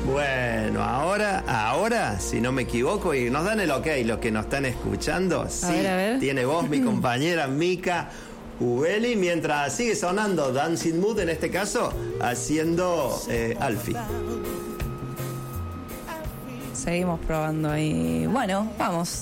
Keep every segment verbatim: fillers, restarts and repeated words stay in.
Bueno, ahora, ahora, si no me equivoco, y nos dan el ok los que nos están escuchando, a sí, ver, a ver. tiene voz mi compañera Mica Ubeli, mientras sigue sonando Dancing Mood, en este caso, haciendo eh, Alfie. Seguimos probando ahí. Bueno, vamos.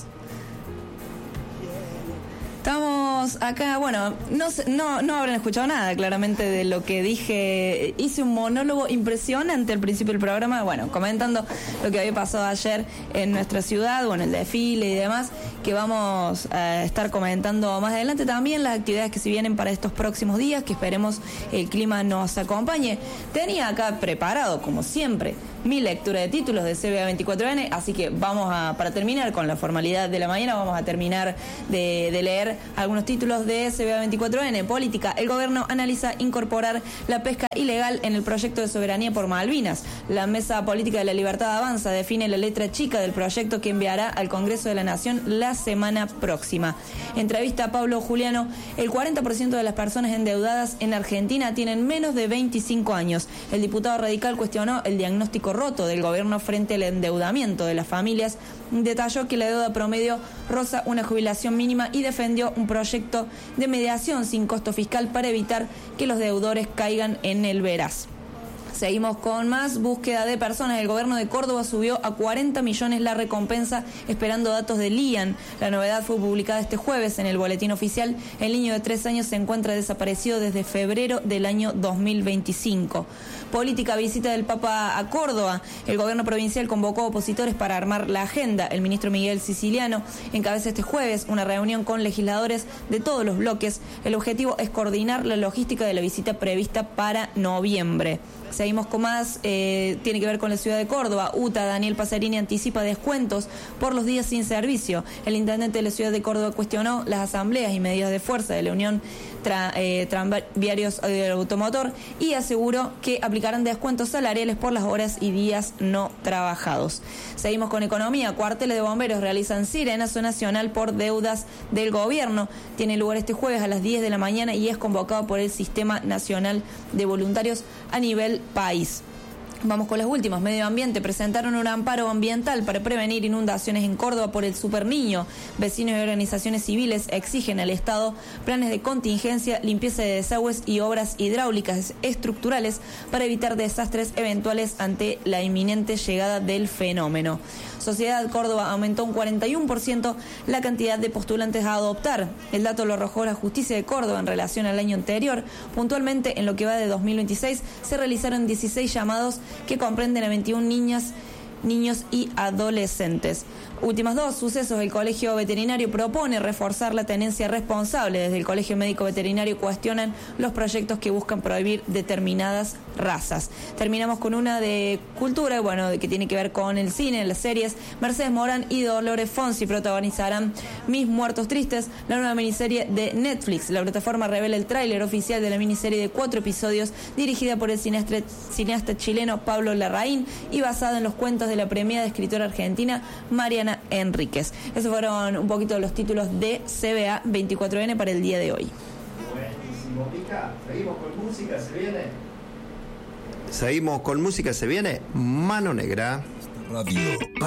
Estamos acá, bueno, no, sé- no, no habrán escuchado nada claramente de lo que dije. Hice un monólogo impresionante al principio del programa, bueno, comentando lo que había pasado ayer en nuestra ciudad, bueno, el desfile y demás, que vamos a estar comentando más adelante. También las actividades que se vienen para estos próximos días, que esperemos el clima nos acompañe. Tenía acá preparado, como siempre, mi lectura de títulos de C B A veinticuatro N, así que vamos a, para terminar con la formalidad de la mañana, vamos a terminar de, de leer algunos títulos de C B A veinticuatro N. Política. El gobierno analiza incorporar la pesca ilegal en el proyecto de soberanía por Malvinas. La Mesa Política de la Libertad Avanza define la letra chica del proyecto que enviará al Congreso de la Nación la semana próxima. Entrevista a Pablo Juliano. El cuarenta por ciento de las personas endeudadas en Argentina tienen menos de veinticinco años. El diputado radical cuestionó el diagnóstico roto del gobierno frente al endeudamiento de las familias. Detalló que la deuda promedio roza una jubilación mínima y defendió un proyecto de mediación sin costo fiscal para evitar que los deudores caigan en el veraz. Seguimos con más búsqueda de personas. El gobierno de Córdoba subió a cuarenta millones la recompensa esperando datos del I A N. La novedad fue publicada este jueves en el boletín oficial. El niño de tres años se encuentra desaparecido desde febrero del año dos mil veinticinco. Política. Visita del Papa a Córdoba. El gobierno provincial convocó a opositores para armar la agenda. El ministro Miguel Siciliano encabeza este jueves una reunión con legisladores de todos los bloques. El objetivo es coordinar la logística de la visita prevista para noviembre. Seguimos con más, eh, tiene que ver con la ciudad de Córdoba. U T A, Daniel Pasarini, anticipa descuentos por los días sin servicio. El intendente de la ciudad de Córdoba cuestionó las asambleas y medidas de fuerza de la Unión Tra, eh, Tranviarios del Automotor y aseguró que aplicarán descuentos salariales por las horas y días no trabajados. Seguimos con economía. Cuarteles de bomberos realizan sirenazo nacional por deudas del gobierno. Tiene lugar este jueves a las diez de la mañana y es convocado por el Sistema Nacional de Voluntarios a nivel país. Vamos con las últimas. Medio Ambiente. Presentaron un amparo ambiental para prevenir inundaciones en Córdoba por el Super Niño. Vecinos y organizaciones civiles exigen al Estado planes de contingencia, limpieza de desagües y obras hidráulicas estructurales para evitar desastres eventuales ante la inminente llegada del fenómeno. Sociedad Córdoba aumentó un cuarenta y uno por ciento la cantidad de postulantes a adoptar. El dato lo arrojó la Justicia de Córdoba en relación al año anterior. Puntualmente, en lo que va de dos mil veintiséis, se realizaron dieciséis llamados que comprenden a veintiuna niñas, niños y adolescentes. Últimas dos sucesos. El Colegio Veterinario propone reforzar la tenencia responsable. Desde el Colegio Médico Veterinario cuestionan los proyectos que buscan prohibir determinadas razas. Terminamos con una de cultura, bueno, que tiene que ver con el cine, las series. Mercedes Morán y Dolores Fonsi protagonizarán Mis Muertos Tristes, la nueva miniserie de Netflix. La plataforma revela el tráiler oficial de la miniserie de cuatro episodios dirigida por el cineasta, cineasta chileno Pablo Larraín y basada en los cuentos de la premiada escritora argentina Mariana Enríquez. Esos fueron un poquito de los títulos de C B A veinticuatro N para el día de hoy. Buenísimo, Mica. Seguimos con música, se viene. Seguimos con música, se viene Mano Negra. Radio.